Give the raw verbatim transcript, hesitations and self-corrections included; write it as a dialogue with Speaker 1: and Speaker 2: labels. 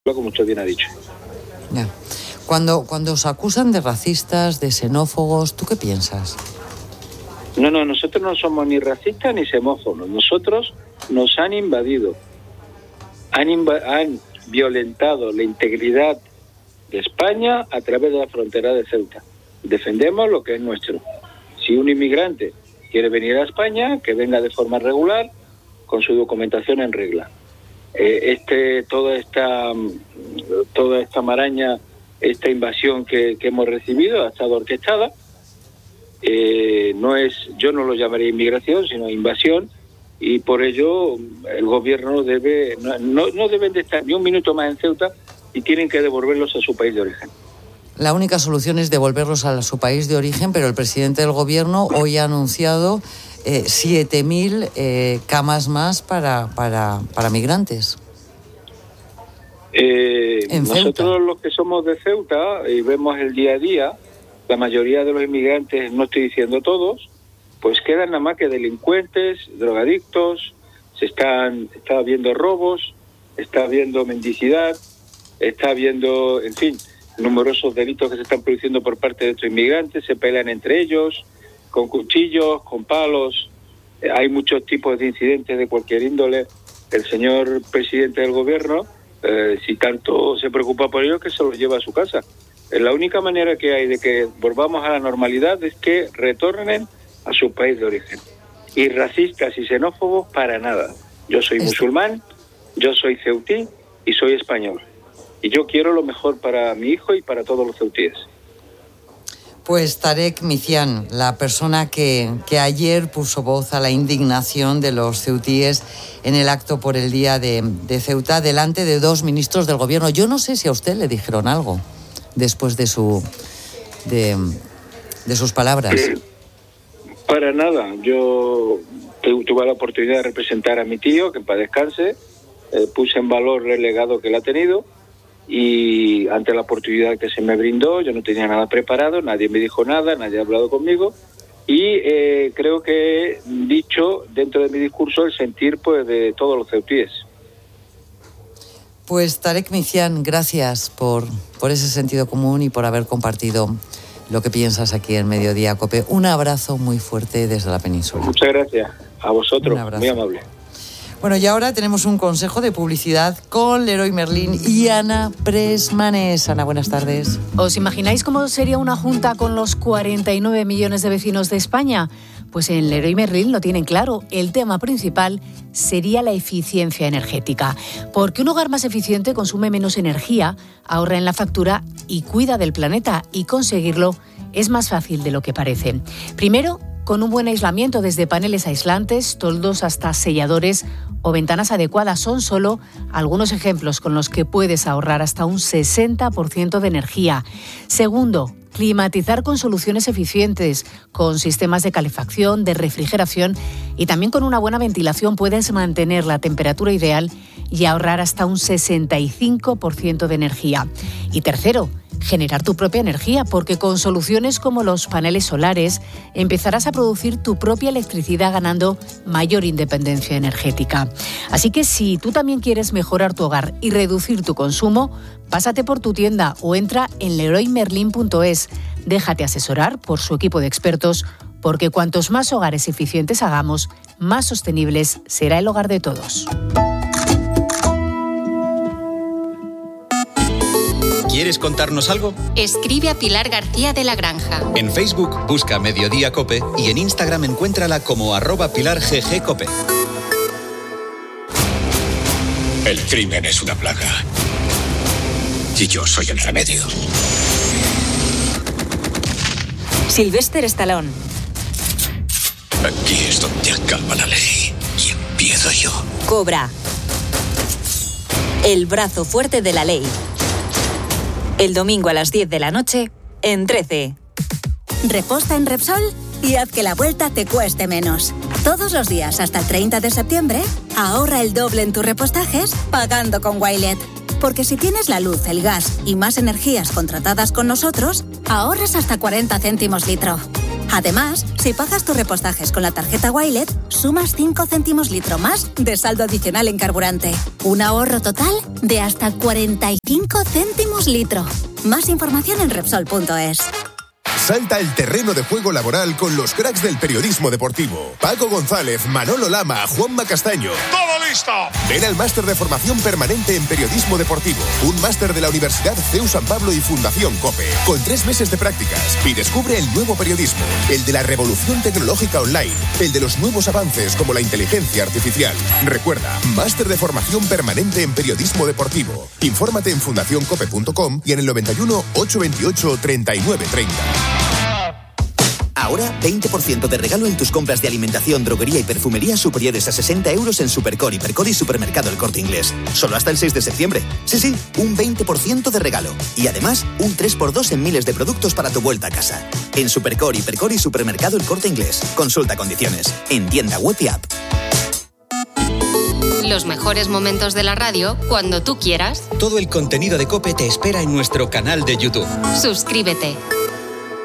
Speaker 1: como usted bien ha dicho.
Speaker 2: Ya. Cuando, cuando os acusan de racistas, de xenófobos, ¿tú qué piensas?
Speaker 1: No, no, nosotros no somos ni racistas ni xenófobos. Nosotros nos han invadido. Han, inv- han violentado la integridad de España a través de la frontera de Ceuta. Defendemos lo que es nuestro. Si un inmigrante quiere venir a España, que venga de forma regular, con su documentación en regla. Eh, este, toda esta, toda esta maraña, esta invasión que, que hemos recibido ha estado orquestada. Eh, no es, yo no lo llamaría inmigración, sino invasión, y por ello el gobierno debe, no, no, no deben de estar ni un minuto más en Ceuta y tienen que devolverlos a su país de origen.
Speaker 2: La única solución es devolverlos a su país de origen, pero el presidente del gobierno hoy ha anunciado eh, siete mil eh, camas más para, para, para migrantes.
Speaker 1: Eh, nosotros los que somos de Ceuta y vemos el día a día, la mayoría de los inmigrantes, no estoy diciendo todos, pues quedan nada más que delincuentes, drogadictos, se están, está habiendo robos, está habiendo mendicidad, está habiendo, en fin, numerosos delitos que se están produciendo por parte de estos inmigrantes, se pelean entre ellos, con cuchillos, con palos, eh, hay muchos tipos de incidentes de cualquier índole. El señor presidente del gobierno, eh, si tanto se preocupa por ello, que se los lleva a su casa. Eh, la única manera que hay de que volvamos a la normalidad es que retornen a su país de origen. Y racistas y xenófobos para nada. Yo soy musulmán, yo soy ceutí y soy español. Y yo quiero lo mejor para mi hijo y para todos los ceutíes.
Speaker 2: Pues Tarek Micián, la persona que, que ayer puso voz a la indignación de los ceutíes en el acto por el Día de, de Ceuta, delante de dos ministros del gobierno. Yo no sé si a usted le dijeron algo después de su de, de sus palabras.
Speaker 1: Eh, para nada. Yo tuve la oportunidad de representar a mi tío, que en paz descanse, eh, puse en valor el legado que él ha tenido. Y ante la oportunidad que se me brindó, yo no tenía nada preparado, nadie me dijo nada, nadie ha hablado conmigo, y eh, creo que he dicho dentro de mi discurso el sentir pues de todos los ceutíes.
Speaker 2: Pues Tarek Micián, gracias por, por ese sentido común y por haber compartido lo que piensas aquí en Mediodía Cope. Un abrazo muy fuerte desde la península.
Speaker 1: Muchas gracias a vosotros, muy amable.
Speaker 2: Bueno, y ahora tenemos un consejo de publicidad con Leroy Merlin y Ana Presmanes. Ana, buenas tardes.
Speaker 3: ¿Os imagináis cómo sería una junta con los cuarenta y nueve millones de vecinos de España? Pues en Leroy Merlin lo tienen claro. El tema principal sería la eficiencia energética. Porque un hogar más eficiente consume menos energía, ahorra en la factura y cuida del planeta. Y conseguirlo es más fácil de lo que parece. Primero, con un buen aislamiento desde paneles aislantes, toldos hasta selladores o ventanas adecuadas. Son solo algunos ejemplos con los que puedes ahorrar hasta un sesenta por ciento de energía. Segundo, climatizar con soluciones eficientes, con sistemas de calefacción, de refrigeración y también con una buena ventilación puedes mantener la temperatura ideal y ahorrar hasta un sesenta y cinco por ciento de energía. Y tercero, generar tu propia energía, porque con soluciones como los paneles solares empezarás a producir tu propia electricidad ganando mayor independencia energética. Así que si tú también quieres mejorar tu hogar y reducir tu consumo, pásate por tu tienda o entra en leroy merlin punto es. Déjate asesorar por su equipo de expertos, porque cuantos más hogares eficientes hagamos, más sostenibles será el hogar de todos.
Speaker 4: ¿Quieres contarnos algo?
Speaker 5: Escribe a Pilar García de la Granja.
Speaker 4: En Facebook busca Mediodía Cope y en Instagram encuéntrala como arroba Pilar G G Cope.
Speaker 6: El crimen es una plaga. Y yo soy el remedio.
Speaker 7: Sylvester Stallone.
Speaker 6: Aquí es donde acaba la ley y empiezo yo.
Speaker 7: Cobra. El brazo fuerte de la ley. El domingo a las diez de la noche, en trece.
Speaker 8: Reposta en Repsol y haz que la vuelta te cueste menos. Todos los días hasta el treinta de septiembre, ahorra el doble en tus repostajes pagando con Wilet. Porque si tienes la luz, el gas y más energías contratadas con nosotros, ahorras hasta cuarenta céntimos litro. Además, si pagas tus repostajes con la tarjeta Wilet, sumas cinco céntimos litro más de saldo adicional en carburante. Un ahorro total de hasta cuarenta y cinco céntimos litro. Más información en Repsol punto es.
Speaker 9: Salta el terreno de juego laboral con los cracks del periodismo deportivo. Paco González, Manolo Lama, Juanma Castaño.
Speaker 10: ¡Todo listo!
Speaker 9: Ven al máster de formación permanente en periodismo deportivo. Un máster de la Universidad C E U San Pablo y Fundación COPE. Con tres meses de prácticas. Y descubre el nuevo periodismo. El de la revolución tecnológica online. El de los nuevos avances como la inteligencia artificial. Recuerda, máster de formación permanente en periodismo deportivo. Infórmate en fundación cope punto com y en el noventa y uno, ochocientos veintiocho, treinta y nueve treinta.
Speaker 11: Ahora, veinte por ciento de regalo en tus compras de alimentación, droguería y perfumería superiores a sesenta euros en Supercore, Hipercore y Supermercado El Corte Inglés. Solo hasta el seis de septiembre. Sí, sí, un veinte por ciento de regalo. Y además, un tres por dos en miles de productos para tu vuelta a casa. En Supercore, Hipercore y Supermercado El Corte Inglés. Consulta condiciones. En tienda web y app.
Speaker 5: Los mejores momentos de la radio cuando tú quieras.
Speaker 4: Todo el contenido de COPE te espera en nuestro canal de YouTube.
Speaker 5: Suscríbete.